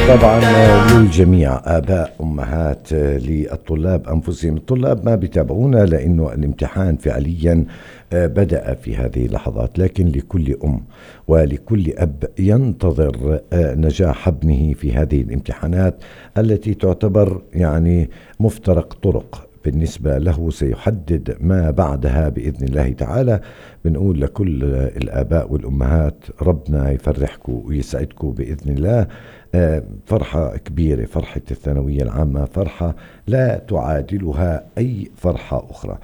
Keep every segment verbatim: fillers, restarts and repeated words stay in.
طبعا للجميع، آباء أمهات، للطلاب أنفسهم. الطلاب ما بيتابعونا لأنه الامتحان فعليا بدأ في هذه اللحظات، لكن لكل أم ولكل أب ينتظر نجاح ابنه في هذه الامتحانات التي تعتبر يعني مفترق طرق بالنسبة له، سيحدد ما بعدها بإذن الله تعالى. بنقول لكل الآباء والأمهات ربنا يفرحكم ويسعدكم بإذن الله. فرحة كبيرة، فرحة الثانوية العامة، فرحة لا تعادلها أي فرحة أخرى.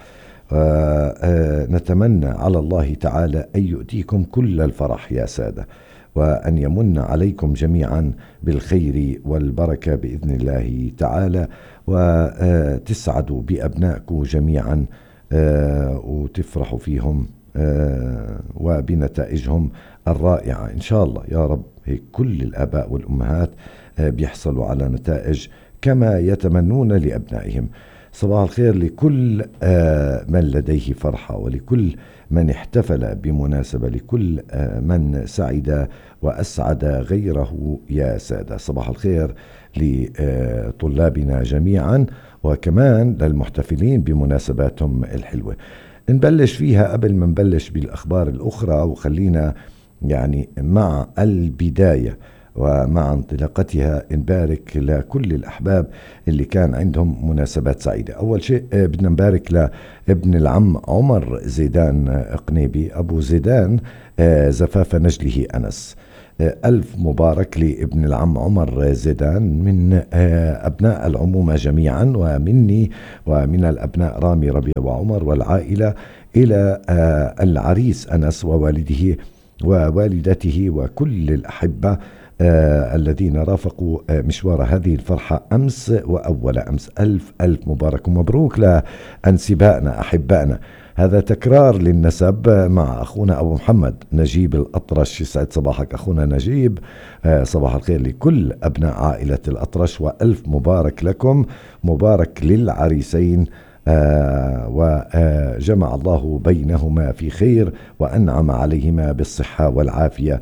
نتمنى على الله تعالى أن يؤتيكم كل الفرح يا سادة، وأن يمن عليكم جميعا بالخير والبركة بإذن الله تعالى، وتسعدوا بأبنائكم جميعا وتفرحوا فيهم وبنتائجهم الرائعة إن شاء الله يا رب. هيك كل الآباء والأمهات بيحصلوا على نتائج كما يتمنون لأبنائهم. صباح الخير لكل من لديه فرحة، ولكل من احتفل بمناسبة، لكل من سعد وأسعد غيره يا سادة. صباح الخير لطلابنا جميعا، وكمان للمحتفلين بمناسباتهم الحلوة. نبلش فيها قبل ما نبلش بالأخبار الأخرى، وخلينا يعني مع البداية ومع انطلاقتها نبارك لكل الأحباب اللي كان عندهم مناسبات سعيدة. أول شيء بدنا نبارك لابن العم عمر زيدان قنيبي، أبو زيدان زفاف نجله أنس. ألف مبارك لابن العم عمر زيدان من أبناء العمومة جميعا، ومني ومن الأبناء رامي ربيع وعمر والعائلة، إلى العريس أنس ووالده ووالدته وكل الأحبة آه الذين رافقوا آه مشوار هذه الفرحة أمس وأول أمس. ألف ألف مبارك ومبروك لأنسبائنا أحبائنا. هذا تكرار للنسب مع أخونا أبو محمد نجيب الأطرش. يسعد صباحك أخونا نجيب. آه صباح الخير لكل أبناء عائلة الأطرش، وألف مبارك لكم، مبارك للعريسين. آه وجمع الله بينهما في خير، وأنعم عليهما بالصحة والعافية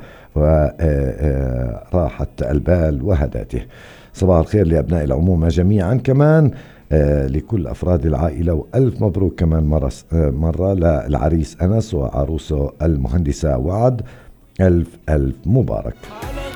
وراحة البال وهداته. صباح الخير لأبناء العمومة جميعا، كمان آه لكل أفراد العائلة، وألف مبروك كمان مرة, آه مرة للعريس أنس وعروسه المهندسة وعد. ألف ألف مبارك.